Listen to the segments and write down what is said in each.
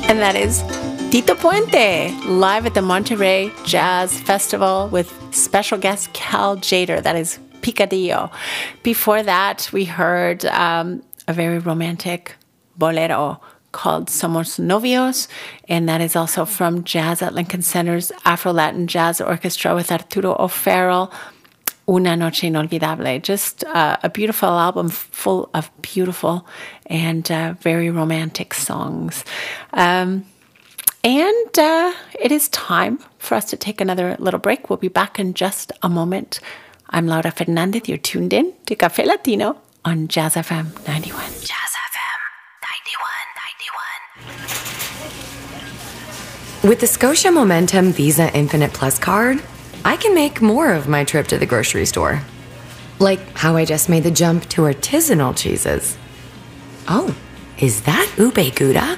And that is Tito Puente, live at the Monterey Jazz Festival with special guest Cal Jader. That is Picadillo. Before that, we heard a very romantic bolero called Somos Novios, and that is also from Jazz at Lincoln Center's Afro-Latin Jazz Orchestra with Arturo O'Farrell, Una Noche Inolvidable. Just a beautiful album full of beautiful and very romantic songs. And it is time for us to take another little break. We'll be back in just a moment. I'm Laura Fernandez. You're tuned in to Café Latino on Jazz FM 91. Jazz FM 91. With the Scotia Momentum Visa Infinite Plus card, I can make more of my trip to the grocery store. Like how I just made the jump to artisanal cheeses. Oh, is that ube gouda?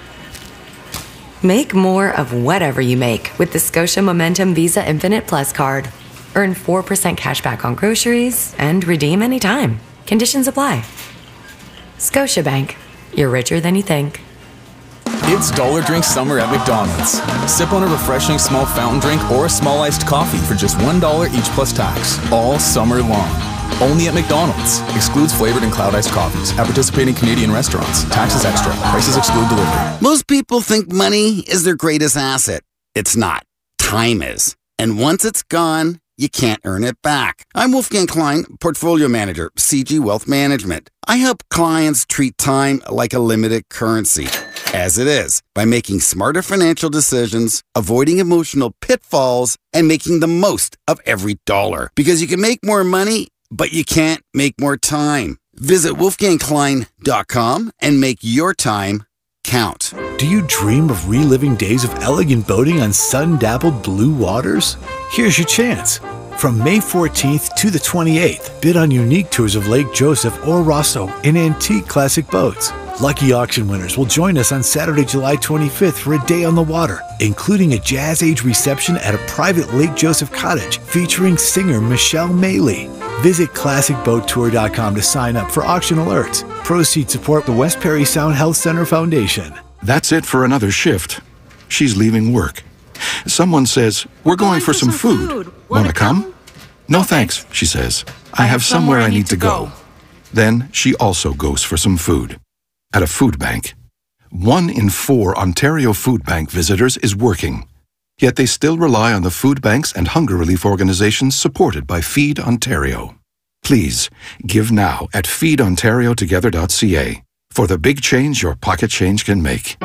Make more of whatever you make with the Scotia Momentum Visa Infinite Plus card. Earn 4% cash back on groceries and redeem anytime. Conditions apply. Scotiabank. You're richer than you think. It's Dollar Drink Summer at McDonald's. Sip on a refreshing small fountain drink or a small iced coffee for just $1 each plus tax, all summer long. Only at McDonald's. Excludes flavored and cloud iced coffees. At participating Canadian restaurants. Taxes extra. Prices exclude delivery. Most people think money is their greatest asset. It's not. Time is. And once it's gone, you can't earn it back. I'm Wolfgang Klein, Portfolio Manager, CG Wealth Management. I help clients treat time like a limited currency, as it is, by making smarter financial decisions, avoiding emotional pitfalls, and making the most of every dollar. Because you can make more money, but you can't make more time. Visit wolfgangklein.com and make your time count. Do you dream of reliving days of elegant boating on sun-dappled blue waters? Here's your chance. From May 14th to the 28th, bid on unique tours of Lake Joseph or Rosso in antique classic boats. Lucky auction winners will join us on Saturday, July 25th for a day on the water, including a Jazz Age reception at a private Lake Joseph cottage featuring singer Michelle Maley. Visit ClassicBoatTour.com to sign up for auction alerts. Proceeds support the West Perry Sound Health Center Foundation. That's it for another shift. She's leaving work. Someone says, "We're going for some food. Want to come?" "No thanks," she says. "I have somewhere I need to go." Then she also goes for some food. At a food bank. 1 in 4 Ontario Food Bank visitors is working. Yet they still rely on the food banks and hunger relief organizations supported by Feed Ontario. Please, give now at feedontariotogether.ca for the big change your pocket change can make.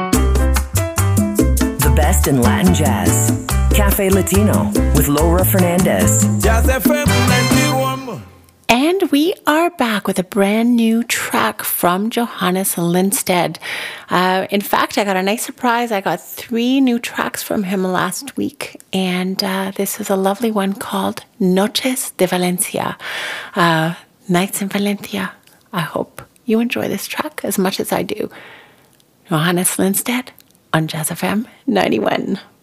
The best in Latin jazz. Café Latino with Laura Fernandez. Jazz FM 91. And we are back with a brand new track from Johannes Lindstedt. In fact, I got a nice surprise. I got 3 new tracks from him last week. And this is a lovely one called Noches de Valencia. Nights in Valencia. I hope you enjoy this track as much as I do. Johannes Lindstedt on Jazz FM 91.